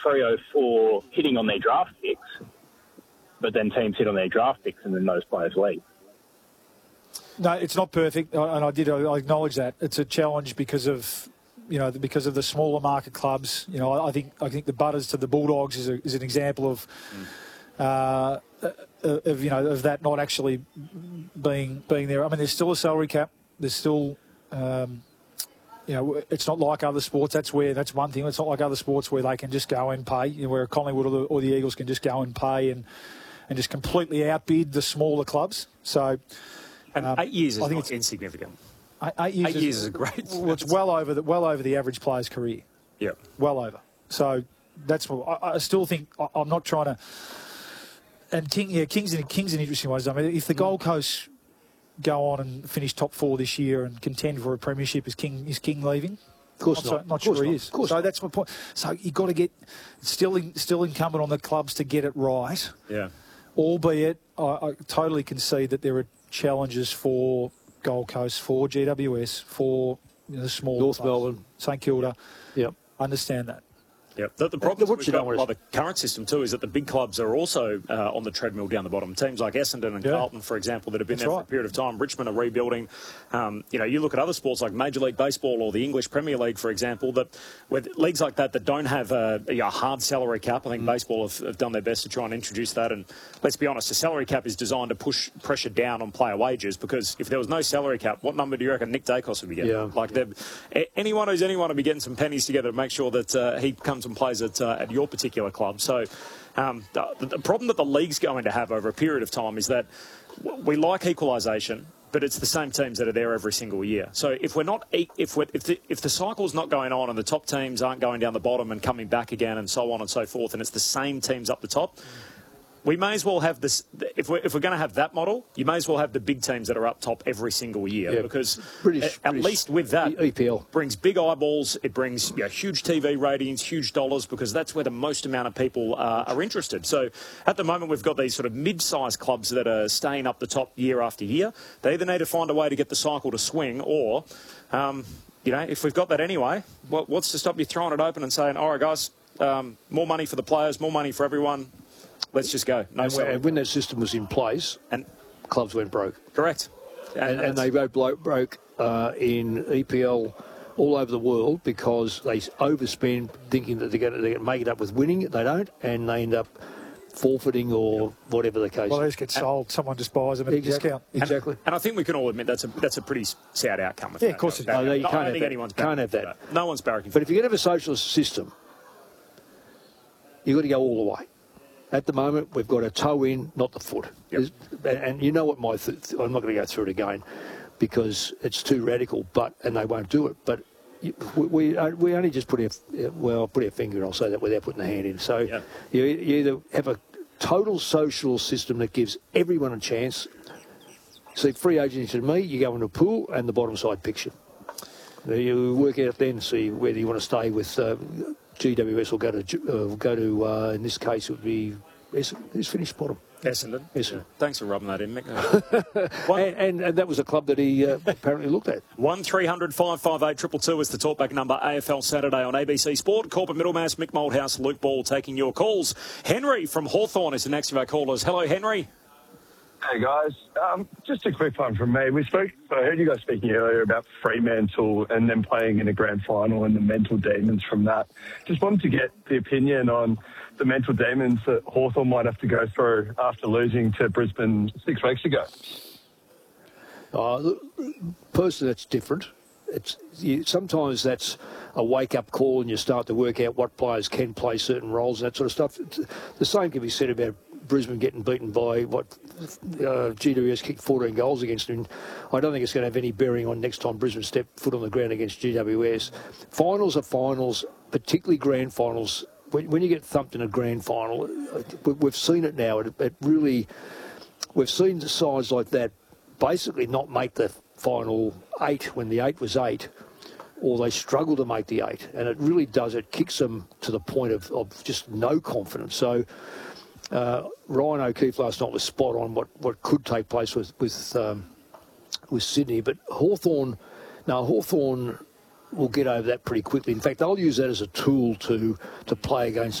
Freo for hitting on their draft picks, but then teams hit on their draft picks and then those players leave. No, it's not perfect, and I acknowledge that. It's a challenge because of the smaller market clubs. I think the Butters to the Bulldogs is an example of that not actually being there. I mean, there's still a salary cap. There's still it's not like other sports. That's one thing. It's not like other sports where they can just go and pay. Where Collingwood or the Eagles can just go and pay and just completely outbid the smaller clubs. So. And 8 years is not insignificant. 8 years is a great. Well, it's well over the average player's career. Yeah, well over. So that's what I still think. I'm not trying to. And King's an interesting one. I mean, if the Gold Coast go on and finish top 4 this year and contend for a premiership, is King leaving? Of course not. Not sure he is. So that's my point. So you've got to get still incumbent on the clubs to get it right. Yeah. Albeit, I totally concede that there are challenges for Gold Coast, for GWS, for the small North clubs, Melbourne, St Kilda. Yep, understand that. Yep. The problem with the current system too is that the big clubs are also on the treadmill down the bottom. Teams like Essendon and Carlton, for example, that have been for a period of time. Richmond are rebuilding. You look at other sports like Major League Baseball or the English Premier League, for example, that with leagues like that don't have a hard salary cap. I think baseball have done their best to try and introduce that. And let's be honest, the salary cap is designed to push pressure down on player wages, because if there was no salary cap, what number do you reckon Nick Dacos would be getting? Yeah. Like anyone who's anyone would be getting some pennies together to make sure that he comes and plays at your particular club. So the problem that the league's going to have over a period of time is that we like equalisation, but it's the same teams that are there every single year. So if the cycle's not going on and the top teams aren't going down the bottom and coming back again and so on and so forth, and it's the same teams up the top, we may as well have this. If we're going to have that model, you may as well have the big teams that are up top every single year, because at least with that, EPL brings big eyeballs. It brings huge TV ratings, huge dollars, because that's where the most amount of people are interested. So at the moment, we've got these sort of mid-sized clubs that are staying up the top year after year. They either need to find a way to get the cycle to swing, or if we've got that anyway, what's to stop you throwing it open and saying, all right, guys, more money for the players, more money for everyone. Let's just go. And when that system was in place, and clubs went broke. Correct. And they go broke in EPL all over the world, because they overspend thinking that they're going to make it up with winning. They don't, and they end up forfeiting or whatever the case. Well, they just get sold. Someone just buys them at a discount. Exactly. And I think we can all admit that's a pretty sad outcome. Of course it is. No, you I don't think anyone's can't have that. No one's barracking. But if you're going to have a socialist system, you've got to go all the way. At the moment, we've got a toe in, not the foot. Yep. And you know what I'm not going to go through it again because it's too radical, and they won't do it. But we only just put our finger in, I'll say that without putting the hand in. So you either have a total social system that gives everyone a chance. See, free agency to me, you go in a pool and the bottom side picks you. You work out then, see whether you want to stay with GWS or go to in this case, it would be who's finished bottom. Essendon. Yeah. Thanks for rubbing that in, Mick. and that was a club that he apparently looked at. 1300 558 222 is the talkback number. AFL Saturday on ABC Sport. Corporate Middlemass, Mick Moldhouse, Luke Ball taking your calls. Henry from Hawthorn is the next of our callers. Hello, Henry. Hey guys, just a quick one from me. I heard you guys speaking earlier about Fremantle and then playing in a grand final and the mental demons from that. Just wanted to get the opinion on the mental demons that Hawthorn might have to go through after losing to Brisbane 6 weeks ago. Personally, that's different. Sometimes that's a wake-up call and you start to work out what players can play certain roles and that sort of stuff. The same can be said about Brisbane getting beaten by GWS kicked 14 goals against them. I don't think it's going to have any bearing on next time Brisbane step foot on the ground against GWS. Finals are finals, particularly grand finals. When you get thumped in a grand final, we've seen it now. It really, we've seen the sides like that basically not make the final 8 when the 8 was 8, or they struggle to make the 8, and it really does. It kicks them to the point of just no confidence. So. Ryan O'Keefe last night was spot on what could take place with Sydney, but Hawthorn will get over that pretty quickly. In fact, they'll use that as a tool to play against